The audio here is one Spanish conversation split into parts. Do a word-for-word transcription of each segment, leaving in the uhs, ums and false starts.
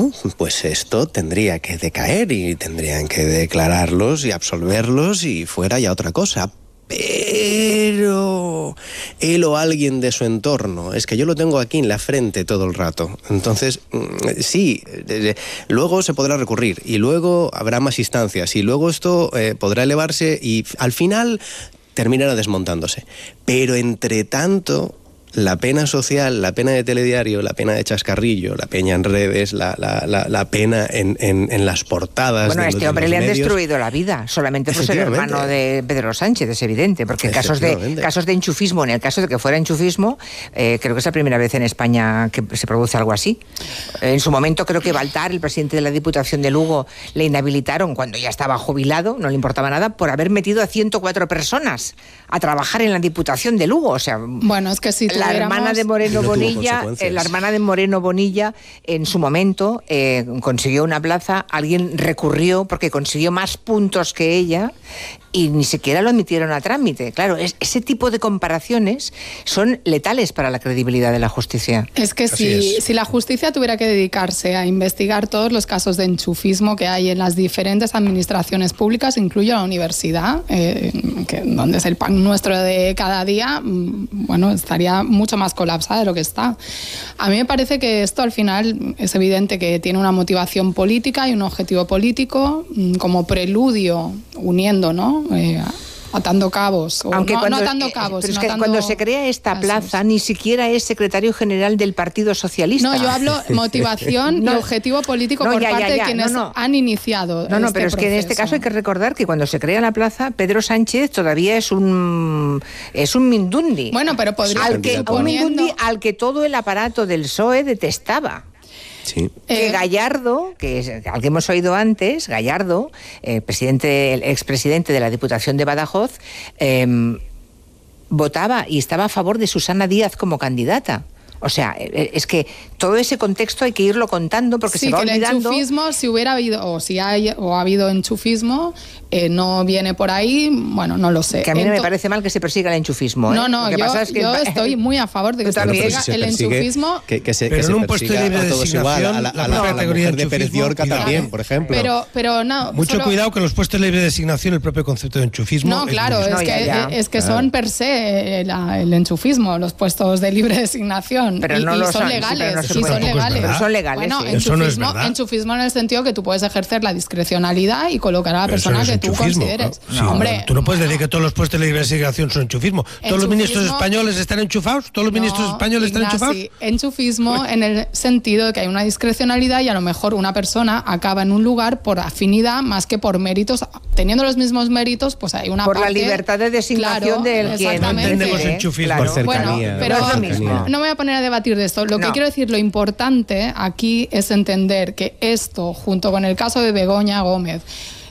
bueno, pues esto tendría que decaer y tendrían que declararlos y absolverlos y fuera ya otra cosa. Pero él o alguien de su entorno, es que yo lo tengo aquí en la frente todo el rato. Entonces, sí, luego se podrá recurrir y luego habrá más instancias y luego esto eh, podrá elevarse y al final terminará desmontándose. Pero entre tanto, la pena social, la pena de telediario, la pena de chascarrillo, la pena en redes, la, la, la, la pena en, en, en las portadas. Bueno, de a este los, hombre de le han medios. destruido la vida, solamente por ser hermano de Pedro Sánchez, es evidente, porque casos de, casos de enchufismo, en el caso de que fuera enchufismo, eh, creo que es la primera vez en España que se produce algo así. En su momento creo que Baltar, el presidente de la Diputación de Lugo, le inhabilitaron cuando ya estaba jubilado, no le importaba nada, por haber metido a ciento cuatro personas a trabajar en la Diputación de Lugo. O sea, bueno, es que si la hermana de Moreno no Bonilla, eh, la hermana de Moreno Bonilla, en su momento eh, consiguió una plaza, alguien recurrió porque consiguió más puntos que ella y ni siquiera lo admitieron a trámite. Claro, es, ese tipo de comparaciones son letales para la credibilidad de la justicia. Es que si, es. si la justicia tuviera que dedicarse a investigar todos los casos de enchufismo que hay en las diferentes administraciones públicas, incluye la universidad, eh, que, donde es el pan nuestro de cada día, bueno, estaría mucho más colapsada de lo que está. A mí me parece que esto al final es evidente que tiene una motivación política y un objetivo político como preludio, uniendo, ¿no? Eh, atando cabos, o Aunque no, cuando, no atando cabos, eh, pero es sino que atando cuando se crea esta casos. plaza ni siquiera es secretario general del Partido Socialista. No, yo hablo motivación no, y objetivo político no, por ya, parte ya, ya, de quienes no, no. han iniciado. No, no, este pero es proceso. que en este caso hay que recordar que cuando se crea la plaza, Pedro Sánchez todavía es un es un mindundi. Bueno, pero podría al que, un mindundi al que todo el aparato del P S O E detestaba. Sí. Que Gallardo, que es, al que hemos oído antes, Gallardo, el presidente, el expresidente de la Diputación de Badajoz, eh, votaba y estaba a favor de Susana Díaz como candidata. O sea, es que todo ese contexto hay que irlo contando porque sí, se va que olvidando. El enchufismo, si hubiera habido, o si hay, o ha habido enchufismo, eh, no viene por ahí, bueno, no lo sé. Que a mí no Ento- me parece mal que se persiga el enchufismo. ¿eh? No, no, Lo que yo, pasa es que yo estoy muy a favor de que se también. persiga Si se el persigue, enchufismo. Que, que se, pero que en se un puesto de libre todos igual, a la, a la, la a la categoría mujer de Pérez enchufismo, Llorca cuidado. también, por ejemplo. Pero, pero no. Mucho solo... cuidado que los puestos de libre designación, el propio concepto de enchufismo. No, claro, es, es, no, que, ya, ya. es que Claro. son per se el, el enchufismo, los puestos de libre designación. Pero y, no y lo son, son, sí, legales. pero no se y puede. son Tampoco es legales. verdad. Pero son legales, Bueno, sí. Eso no es enchufismo, verdad. enchufismo en el sentido que tú puedes ejercer la discrecionalidad y colocar a la Pero eso persona no es que tú enchufismo, consideres. ¿no? Sí, Hombre, tú no puedes decir que todos los puestos de libre designación son enchufismo. ¿Todos los ministros Enchufismo- españoles están enchufados? ¿Todos los ministros No, españoles están Ignasi, enchufados? enchufismo en el sentido de que hay una discrecionalidad y a lo mejor una persona acaba en un lugar por afinidad más que por méritos. Teniendo los mismos méritos, pues hay una Por la parte... libertad de designación Claro, del quien exactamente. Entendemos decide, enchufismo. claro. Por cercanía. Bueno, pero No es lo mismo. no me voy a poner a debatir de esto. Lo que No. quiero decir, lo importante aquí es entender que esto, junto con el caso de Begoña Gómez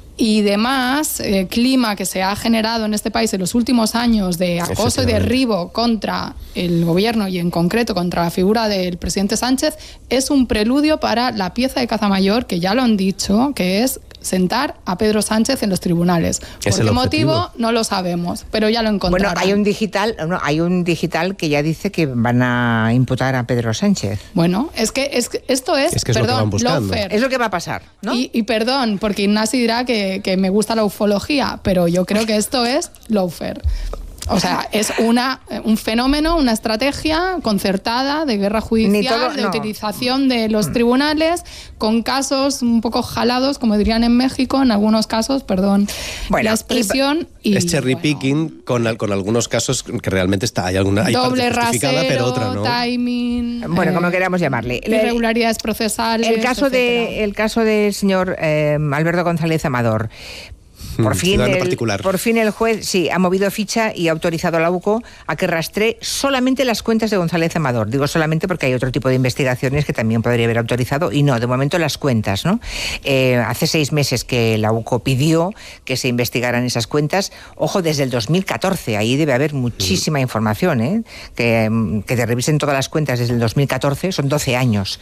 y demás, eh, clima que se ha generado en este país en los últimos años de acoso y derribo contra el gobierno y en concreto contra la figura del presidente Sánchez, es un preludio para la pieza de caza mayor, que ya lo han dicho, que es sentar a Pedro Sánchez en los tribunales. ¿Por Es qué el motivo? objetivo. No lo sabemos, pero ya lo encontrarán. Bueno, hay un digital, no, hay un digital que ya dice que van a imputar a Pedro Sánchez. Bueno, es que, es que esto es, Es que es lo que perdón, van buscando. lawfare. Es lo que va a pasar, ¿no? Y, y perdón, porque Ignasi dirá que, que me gusta la ufología, pero yo creo que esto es lawfare. O sea, es una, un fenómeno, una estrategia concertada de guerra judicial, Ni todo- de no. utilización de los tribunales, con casos un poco jalados, como dirían en México, en algunos casos, perdón, Bueno, la expresión. Y, Es cherry bueno, picking con, al- con algunos casos que realmente está, hay alguna hay doble parte justificada, rasero, pero otra no. timing, Bueno, eh, como queramos llamarle. irregularidades procesales. El caso, de, etcétera. el caso del señor eh, Alberto González Amador. Por fin, ciudadano el, particular. por fin el juez sí ha movido ficha y ha autorizado a la U C O a que rastree solamente las cuentas de González Amador. Digo solamente porque hay otro tipo de investigaciones que también podría haber autorizado y no, de momento las cuentas, ¿no? Eh, hace seis meses que la U C O pidió que se investigaran esas cuentas. Ojo, desde el dos mil catorce, ahí debe haber muchísima información, ¿eh? Que, que te revisen todas las cuentas desde el dos mil catorce, son doce años.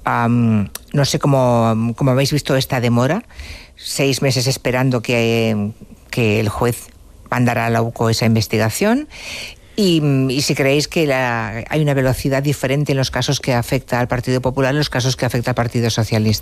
Um, no sé cómo, cómo habéis visto esta demora. Seis meses esperando que, que el juez mandara a la U C O esa investigación. Y, y si creéis que la, hay una velocidad diferente en los casos que afecta al Partido Popular y en los casos que afecta al Partido Socialista.